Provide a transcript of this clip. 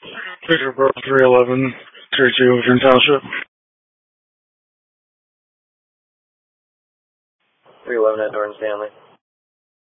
Victor Bro 311, Tier 2, Overton Township. 311 at Norton Stanley.